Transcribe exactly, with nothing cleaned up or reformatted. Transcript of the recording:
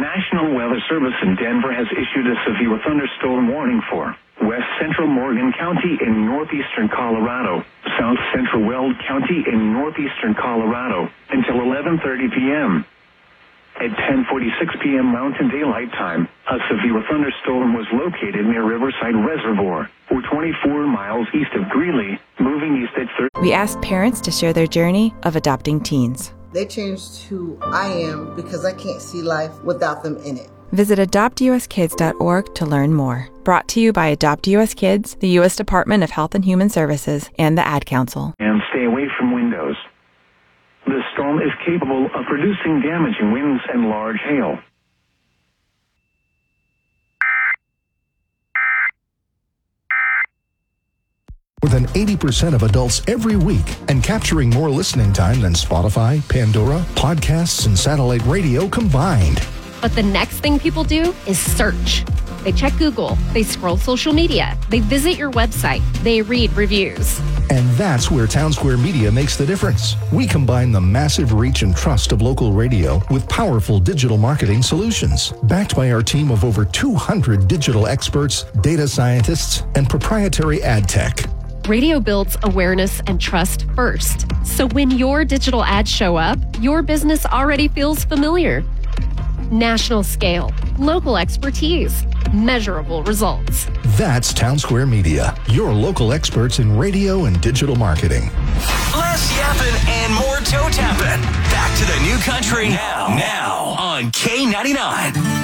National Weather Service in Denver has issued a severe thunderstorm warning for west central Morgan County in northeastern Colorado, south central Weld County in northeastern Colorado until eleven thirty p.m. At ten forty-six p.m. Mountain Daylight Time, a severe thunderstorm was located near Riverside Reservoir, or twenty-four miles east of Greeley, moving east at thirty. We asked parents to share their journey of adopting teens. They changed who I am because I can't see life without them in it. Visit adopt u s kids dot org to learn more. Brought to you by Adopt U S Kids, the U S Department of Health and Human Services, and the Ad Council. And stay away from windows. The storm is capable of producing damaging winds and large hail. More than eighty percent of adults every week, and capturing more listening time than Spotify, Pandora, podcasts, and satellite radio combined. But the next thing people do is search. They check Google, they scroll social media, they visit your website, they read reviews. And that's where Townsquare Media makes the difference. We combine the massive reach and trust of local radio with powerful digital marketing solutions, backed by our team of over two hundred digital experts, data scientists, and proprietary ad tech. Radio builds awareness and trust first. So when your digital ads show up, your business already feels familiar. National scale, local expertise, measurable results. That's Townsquare Media, your local experts in radio and digital marketing. Less yapping and more toe tapping. Back to the new country now, now on K ninety-nine.